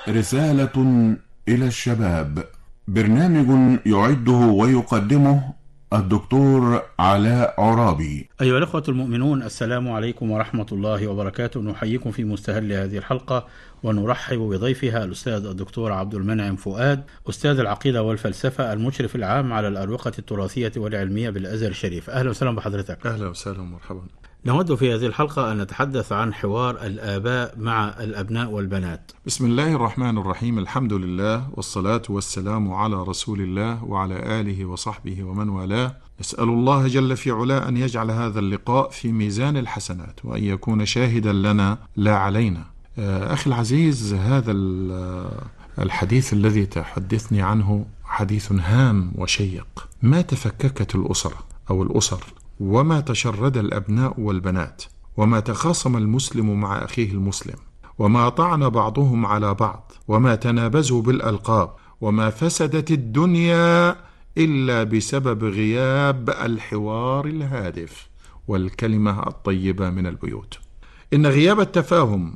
رسالة إلى الشباب. برنامج يعده ويقدمه الدكتور علاء عرابي. أيها الأخوة المؤمنون، السلام عليكم ورحمة الله وبركاته. نحييكم في مستهل هذه الحلقة ونرحب بضيفها الأستاذ الدكتور عبد المنعم فؤاد، أستاذ العقيدة والفلسفة، المشرف العام على الأروقة التراثية والعلمية بالأزهر الشريف. أهلا وسهلا بحضرتك. أهلا وسهلا ومرحبا. نود في هذه الحلقة أن نتحدث عن حوار الآباء مع الأبناء والبنات. بسم الله الرحمن الرحيم، الحمد لله والصلاة والسلام على رسول الله وعلى آله وصحبه ومن والاه. نسأل الله جل في علاه أن يجعل هذا اللقاء في ميزان الحسنات وأن يكون شاهدا لنا لا علينا. أخي العزيز، هذا الحديث الذي تحدثني عنه حديث هام وشيق. ما تفككت الأسرة أو الأسر، وما تشرد الأبناء والبنات، وما تخاصم المسلم مع أخيه المسلم، وما طعن بعضهم على بعض، وما تنابزوا بالألقاب، وما فسدت الدنيا إلا بسبب غياب الحوار الهادف والكلمة الطيبة من البيوت. إن غياب التفاهم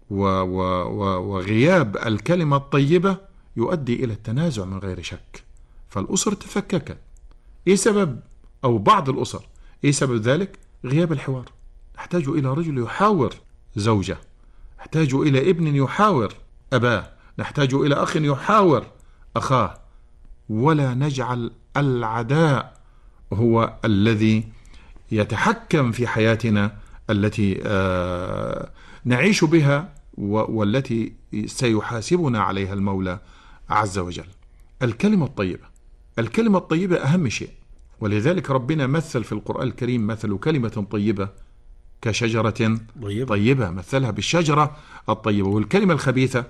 وغياب الكلمة الطيبة يؤدي إلى التنازع من غير شك. فالأسر تفككت. إيه سبب؟ أو بعض الأسر إيه سبب ذلك؟ غياب الحوار. نحتاج إلى رجل يحاور زوجة، نحتاج إلى ابن يحاور أباه، نحتاج إلى أخ يحاور أخاه، ولا نجعل العداء هو الذي يتحكم في حياتنا التي نعيش بها والتي سيحاسبنا عليها المولى عز وجل. الكلمة الطيبة أهم شيء، ولذلك ربنا مثل في القرآن الكريم مثل كلمة طيبة كشجرة طيبة، مثلها بالشجرة الطيبة، والكلمة الخبيثة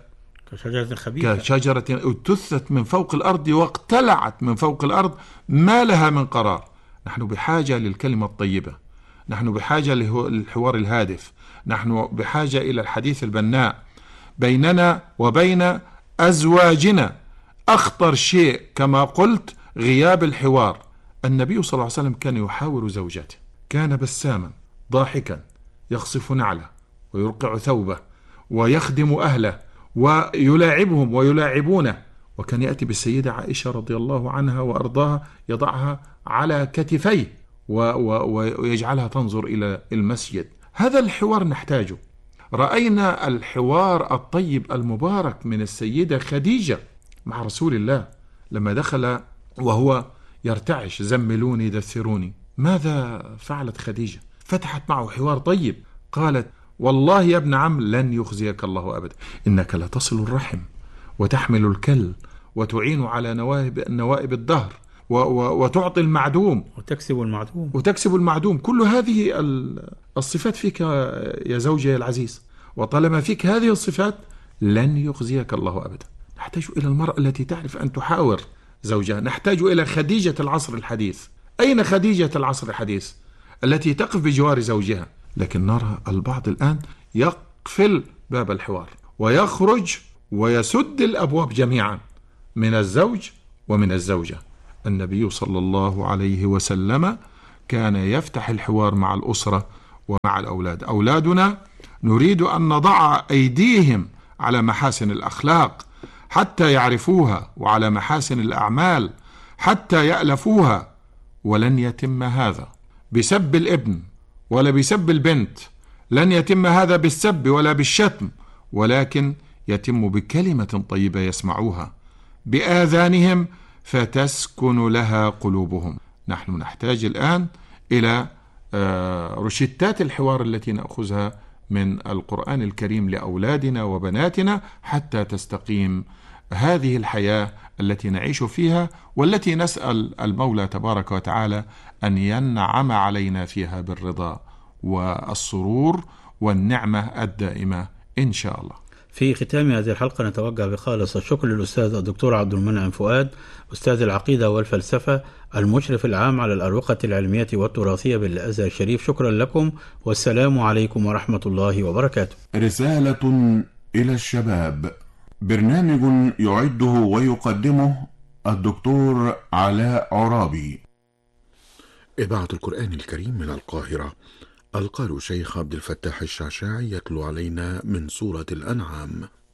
كشجرة اجتثت من فوق الأرض واقتلعت من فوق الأرض ما لها من قرار. نحن بحاجة للكلمة الطيبة، نحن بحاجة للحوار الهادف، نحن بحاجة إلى الحديث البناء بيننا وبين أزواجنا. أخطر شيء كما قلت غياب الحوار. النبي صلى الله عليه وسلم كان يحاور زوجاته، كان بساما ضاحكا، يخصف نعله ويرقع ثوبه ويخدم أهله ويلاعبهم ويلاعبونه. وكان يأتي بالسيدة عائشة رضي الله عنها وأرضاها، يضعها على كتفيه ويجعلها تنظر إلى المسجد. هذا الحوار نحتاجه. رأينا الحوار الطيب المبارك من السيدة خديجة مع رسول الله لما دخل وهو يرتعش: زملوني دثروني. ماذا فعلت خديجة؟ فتحت معه حوار طيب، قالت: والله يا ابن عم لن يخزيك الله أبدا، إنك لتصل الرحم وتحمل الكل وتعين على نوائب الدهر وتعطي المعدوم وتكسب المعدوم. كل هذه الصفات فيك يا زوجي العزيز، وطالما فيك هذه الصفات لن يخزيك الله أبدا. نحتاج إلى المرأة التي تعرف أن تحاور زوجها. نحتاج إلى خديجة العصر الحديث. أين خديجة العصر الحديث التي تقف بجوار زوجها؟ لكن نرى البعض الآن يقفل باب الحوار ويخرج ويسد الأبواب جميعا من الزوج ومن الزوجة. النبي صلى الله عليه وسلم كان يفتح الحوار مع الأسرة ومع الأولاد. أولادنا نريد أن نضع أيديهم على محاسن الأخلاق حتى يعرفوها، وعلى محاسن الأعمال حتى يألفوها. ولن يتم هذا بسب الابن ولا بسب البنت، لن يتم هذا بالسب ولا بالشتم، ولكن يتم بكلمة طيبة يسمعوها بآذانهم فتسكن لها قلوبهم. نحن نحتاج الآن إلى روشتات الحوار التي نأخذها من القرآن الكريم لأولادنا وبناتنا حتى تستقيم هذه الحياة التي نعيش فيها، والتي نسأل المولى تبارك وتعالى أن ينعم علينا فيها بالرضا والسرور والنعمة الدائمة إن شاء الله. في ختام هذه الحلقة نتوجه بخالص الشكر للأستاذ الدكتور عبد المنعم فؤاد، أستاذ العقيدة والفلسفة، المشرف العام على الأروقة العلمية والتراثية بالأزهر الشريف. شكرا لكم، والسلام عليكم ورحمة الله وبركاته. رسالة إلى الشباب. برنامج يعده ويقدمه الدكتور علاء عرابي. إذاعة القرآن الكريم من القاهرة. القارئ الشيخ عبد الفتاح الشعشاعي يتلو علينا من سورة الأنعام.